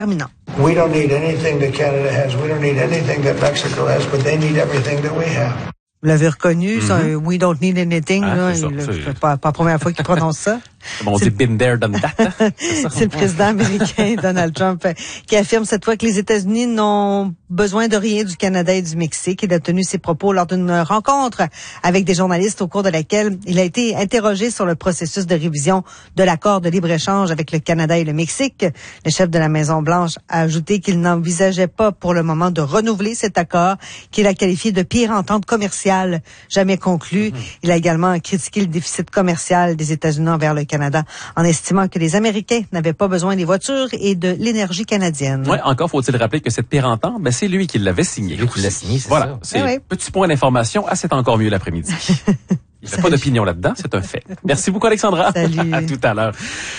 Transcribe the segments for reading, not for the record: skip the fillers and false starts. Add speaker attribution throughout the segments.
Speaker 1: Terminant.
Speaker 2: We don't need anything that Canada has. We don't need anything that Mexico has, but they need everything that we have.
Speaker 1: Vous l'avez reconnu, ça, we don't need anything, là. C'est pas la première fois qu'il prononce ça.
Speaker 3: On dit been there, done that.
Speaker 1: C'est le président américain, Donald Trump, qui affirme cette fois que les États-Unis n'ont besoin de rien du Canada et du Mexique. Il a tenu ses propos lors d'une rencontre avec des journalistes au cours de laquelle il a été interrogé sur le processus de révision de l'accord de libre-échange avec le Canada et le Mexique. Le chef de la Maison-Blanche a ajouté qu'il n'envisageait pas pour le moment de renouveler cet accord, qu'il a qualifié de pire entente commerciale jamais conclue. Il a également critiqué le déficit commercial des États-Unis envers le Canada, en estimant que les Américains n'avaient pas besoin des voitures et de l'énergie canadienne.
Speaker 3: Oui, encore faut-il rappeler que cette pire entente, c'est lui qui l'avait signée.
Speaker 4: Lui qui l'a signé, c'est
Speaker 3: voilà,
Speaker 4: ça.
Speaker 3: c'est petit point d'information. C'est encore mieux l'après-midi. Il n'y a pas d'opinion là-dedans, c'est un fait. Merci beaucoup, Alexandra.
Speaker 1: Salut.
Speaker 3: À tout à l'heure.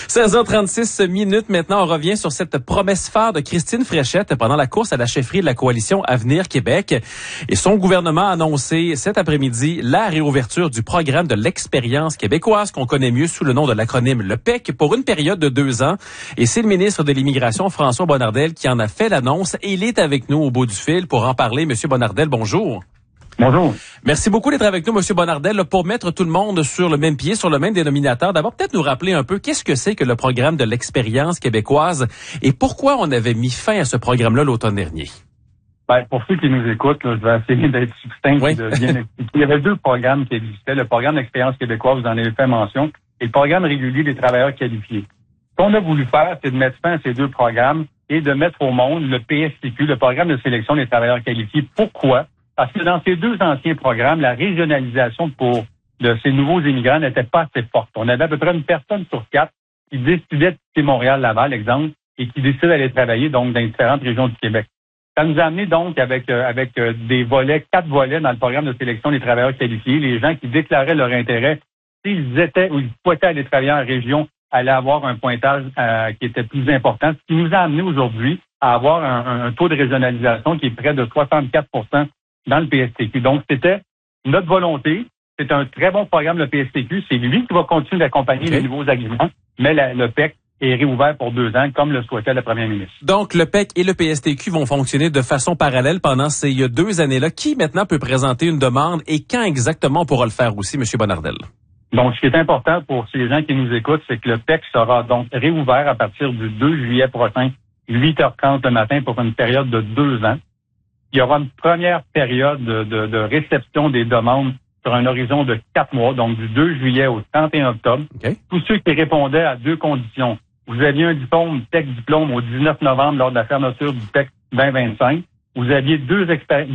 Speaker 3: 16h36 minutes. Maintenant, on revient sur cette promesse phare de Christine Fréchette pendant la course à la chefferie de la coalition Avenir Québec. Et son gouvernement a annoncé cet après-midi la réouverture du programme de l'expérience québécoise, qu'on connaît mieux sous le nom de l'acronyme le PEQ, pour une période de 2 ans. Et c'est le ministre de l'Immigration, François Bonnardel, qui en a fait l'annonce. Et il est avec nous au bout du fil pour en parler. Monsieur Bonnardel, bonjour.
Speaker 5: Bonjour.
Speaker 3: Merci beaucoup d'être avec nous, Monsieur Bonnardel, pour mettre tout le monde sur le même pied, sur le même dénominateur. D'abord, peut-être nous rappeler un peu qu'est-ce que c'est que le programme de l'expérience québécoise et pourquoi on avait mis fin à ce programme-là l'automne dernier.
Speaker 5: Pour ceux qui nous écoutent, là, je vais essayer d'être succinct et de bien expliquer. Il y avait 2 programmes qui existaient. Le programme d'expérience québécoise, vous en avez fait mention, et le programme régulier des travailleurs qualifiés. Ce qu'on a voulu faire, c'est de mettre fin à ces 2 programmes et de mettre au monde le PSTQ, le programme de sélection des travailleurs qualifiés. Pourquoi? Parce que dans ces 2 anciens programmes, la régionalisation pour ces nouveaux immigrants n'était pas assez forte. On avait à peu près une personne sur 4 qui décidait de quitter Montréal-Laval, exemple, et qui décidait d'aller travailler donc dans différentes régions du Québec. Ça nous a amené donc avec des volets, 4 volets dans le programme de sélection des travailleurs qualifiés. Les gens qui déclaraient leur intérêt, s'ils étaient ou ils souhaitaient aller travailler en région, allaient avoir un pointage qui était plus important. Ce qui nous a amené aujourd'hui à avoir un taux de régionalisation qui est près de 64% dans le PSTQ. Donc, c'était notre volonté. C'est un très bon programme, le PSTQ. C'est lui qui va continuer d'accompagner les nouveaux agréments, mais le PEQ est réouvert pour 2 ans, comme le souhaitait le premier ministre.
Speaker 3: Donc, le PEQ et le PSTQ vont fonctionner de façon parallèle pendant ces 2 années-là. Qui, maintenant, peut présenter une demande et quand exactement on pourra le faire aussi, M. Bonnardel?
Speaker 5: Donc, ce qui est important pour ces gens qui nous écoutent, c'est que le PEQ sera donc réouvert à partir du 2 juillet prochain, 8h30 le matin pour une période de 2 ans. Il y aura une première période de réception des demandes sur un horizon de 4 mois, donc du 2 juillet au 31 octobre. Okay. Tous ceux qui répondaient à 2 conditions. Vous aviez un PEQ diplôme au 19 novembre lors de la fermeture du PEQ 2025. Vous aviez 2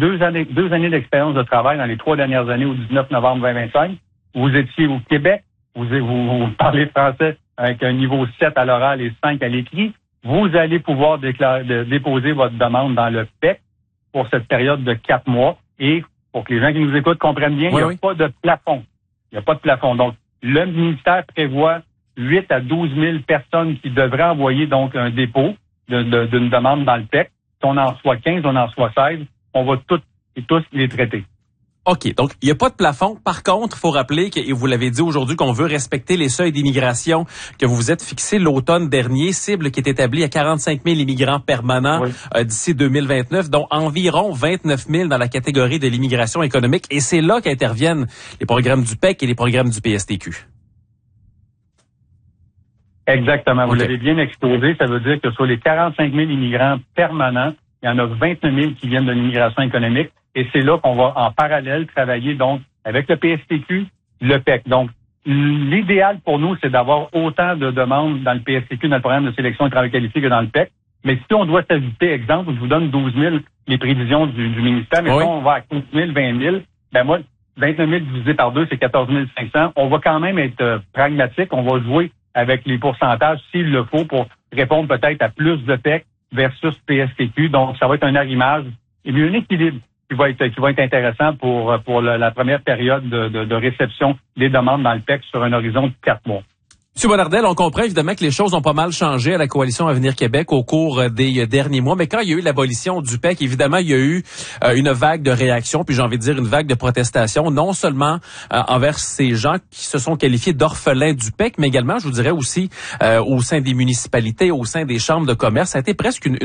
Speaker 5: années d'expérience de travail dans les 3 dernières années au 19 novembre 2025. Vous étiez au Québec. Vous parlez français avec un niveau 7 à l'oral et 5 à l'écrit. Vous allez pouvoir déposer votre demande dans le PEQ pour cette période de 4 mois. Et pour que les gens qui nous écoutent comprennent bien, il n'y a pas de plafond. Il n'y a pas de plafond. Donc, le ministère prévoit 8 à 12 000 personnes qui devraient envoyer donc un dépôt d'une demande dans le PEQ. Si on en reçoit 15, on en reçoit 16, on va tous les traiter.
Speaker 3: OK. Donc, il n'y a pas de plafond. Par contre, il faut rappeler que, et vous l'avez dit aujourd'hui, qu'on veut respecter les seuils d'immigration que vous vous êtes fixés l'automne dernier, cible qui est établie à 45 000 immigrants permanents d'ici 2029, dont environ 29 000 dans la catégorie de l'immigration économique. Et c'est là qu'interviennent les programmes du PEQ et les programmes du PSTQ.
Speaker 5: Exactement. Vous l'avez bien exposé. Ça veut dire que sur les 45 000 immigrants permanents, il y en a 29 000 qui viennent de l'immigration économique. Et c'est là qu'on va en parallèle travailler donc avec le PSTQ, le PEQ. Donc, l'idéal pour nous, c'est d'avoir autant de demandes dans le PSTQ, dans le programme de sélection des travailleurs qualifiés, que dans le PEQ. Mais si on doit s'ajouter, exemple, je vous donne 12 000 les prévisions du ministère, mais si on va à 15 000, 20 000, ben moi, 29 000 divisé par 2, c'est 14 500. On va quand même être pragmatique. On va jouer avec les pourcentages s'il le faut pour répondre peut-être à plus de PEQ versus PSTQ. Donc, ça va être un arrimage et un équilibre qui va être intéressant pour la première période de réception des demandes dans le PEQ sur un horizon de 4 mois.
Speaker 3: M. Bonnardel, on comprend évidemment que les choses ont pas mal changé à la Coalition Avenir Québec au cours des derniers mois, mais quand il y a eu l'abolition du PEQ, évidemment, il y a eu une vague de réaction, puis j'ai envie de dire une vague de protestation, non seulement envers ces gens qui se sont qualifiés d'orphelins du PEQ, mais également, je vous dirais aussi, au sein des municipalités, au sein des chambres de commerce. Ça a été presque une